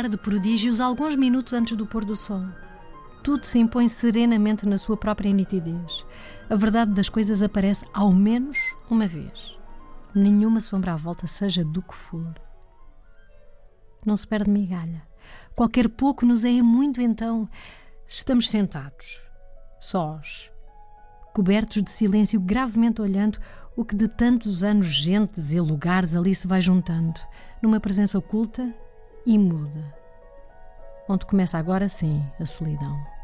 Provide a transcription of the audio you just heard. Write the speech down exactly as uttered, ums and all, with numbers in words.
ar de prodígios alguns minutos antes do pôr do sol. Tudo se impõe serenamente na sua própria nitidez. A verdade das coisas aparece ao menos uma vez. Nenhuma sombra à volta, seja do que for. Não se perde migalha. Qualquer pouco nos é muito, então. Estamos sentados, sós, cobertos de silêncio, gravemente olhando o que de tantos anos, gentes e lugares ali se vai juntando, numa presença oculta e muda, onde começa agora sim a solidão.